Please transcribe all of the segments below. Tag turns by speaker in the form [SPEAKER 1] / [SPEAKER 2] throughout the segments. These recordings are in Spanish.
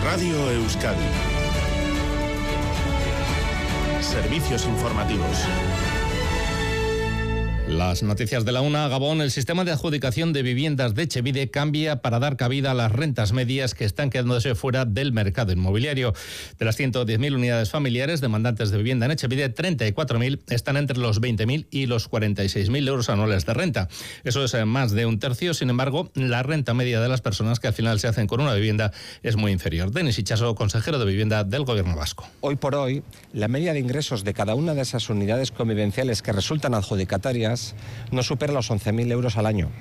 [SPEAKER 1] Radio Euskadi. Servicios informativos.
[SPEAKER 2] Las noticias de la una. Gabón, el sistema de adjudicación de viviendas de Etxebide cambia para dar cabida a las rentas medias que están quedándose fuera del mercado inmobiliario. De las 110.000 unidades familiares demandantes de vivienda en Etxebide, 34.000 están entre los 20.000 y los 46.000 euros anuales de renta. Eso es más de un tercio. Sin embargo, la renta media de las personas que al final se hacen con una vivienda es muy inferior. Denis Itxaso, consejero de Vivienda del Gobierno vasco.
[SPEAKER 3] Hoy por hoy, la media de ingresos de cada una de esas unidades convivenciales que resultan adjudicatarias no supera los 11.000 euros al año.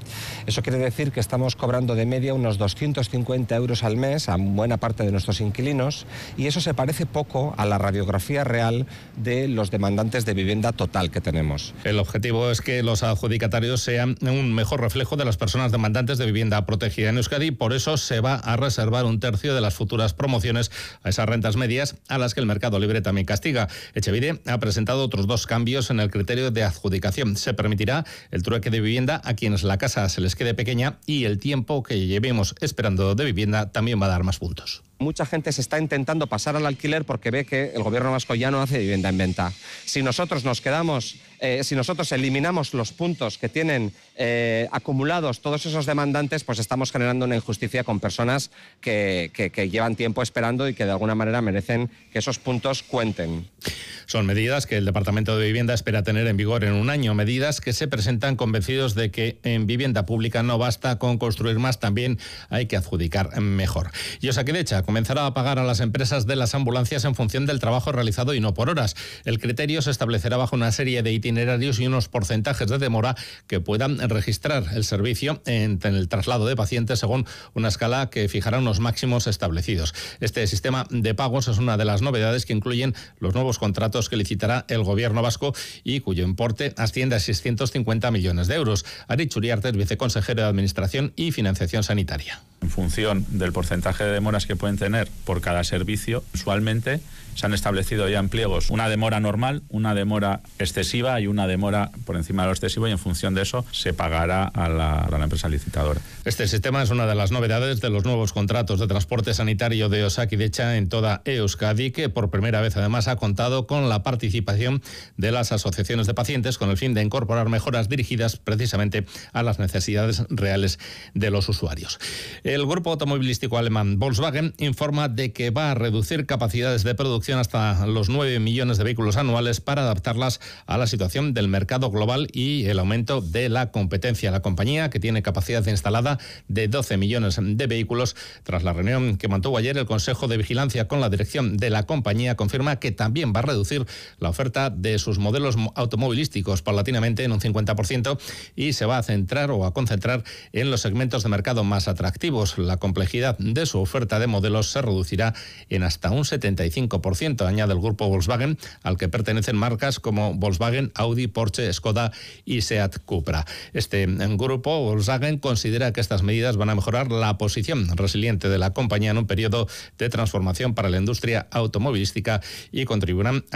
[SPEAKER 3] Eso quiere decir que estamos cobrando de media unos 250 euros al mes a buena parte de nuestros inquilinos, y eso se parece poco a la radiografía real de los demandantes de vivienda total que tenemos.
[SPEAKER 2] El objetivo es que los adjudicatarios sean un mejor reflejo de las personas demandantes de vivienda protegida en Euskadi. Por eso se va a reservar un tercio de las futuras promociones a esas rentas medias, a las que el mercado libre también castiga. Etxebide ha presentado otros dos cambios en el criterio de adjudicación. Se permitirá el trueque de vivienda a quienes la casa se les quede pequeña, y el tiempo que llevemos esperando de vivienda también va a dar más puntos.
[SPEAKER 3] Mucha gente se está intentando pasar al alquiler porque ve que el gobierno vasco ya no hace vivienda en venta. Si nosotros nos quedamos, si nosotros eliminamos los puntos que tienen acumulados todos esos demandantes, pues estamos generando una injusticia con personas que llevan tiempo esperando y que de alguna manera merecen que esos puntos cuenten.
[SPEAKER 2] Son medidas que el Departamento de Vivienda espera tener en vigor en un año, medidas que se presentan convencidos de que en vivienda pública no basta con construir más, también hay que adjudicar mejor. Y Osakidetza comenzará a pagar a las empresas de las ambulancias en función del trabajo realizado y no por horas. El criterio se establecerá bajo una serie de itinerarios y unos porcentajes de demora que puedan registrar el servicio en el traslado de pacientes según una escala que fijará unos máximos establecidos. Este sistema de pagos es una de las novedades que incluyen los nuevos contratos que licitará el Gobierno vasco y cuyo importe asciende a 650 millones de euros. Aritz Uriarte es viceconsejero de Administración y Financiación Sanitaria.
[SPEAKER 4] En función del porcentaje de demoras que pueden tener por cada servicio, usualmente se han establecido ya en pliegos una demora normal, una demora excesiva y una demora por encima de lo excesivo, y en función de eso se pagará a la empresa licitadora.
[SPEAKER 2] Este sistema es una de las novedades de los nuevos contratos de transporte sanitario de Osakidetza en toda Euskadi, que por primera vez además ha contado con la participación de las asociaciones de pacientes con el fin de incorporar mejoras dirigidas precisamente a las necesidades reales de los usuarios. El grupo automovilístico alemán Volkswagen informa de que va a reducir capacidades de producción hasta los 9 millones de vehículos anuales para adaptarlas a la situación del mercado global y el aumento de la competencia. La compañía, que tiene capacidad instalada de 12 millones de vehículos, tras la reunión que mantuvo ayer el Consejo de Vigilancia con la dirección de la compañía, confirma que también va a reducir la oferta de sus modelos automovilísticos paulatinamente en un 50% y se va a centrar o a concentrar en los segmentos de mercado más atractivos. La complejidad de su oferta de modelos se reducirá en hasta un 75%, añade el grupo Volkswagen, al que pertenecen marcas como Volkswagen, Audi, Porsche, Skoda y Seat Cupra. Este grupo Volkswagen considera que estas medidas van a mejorar la posición resiliente de la compañía en un periodo de transformación para la industria automovilística y contribuirán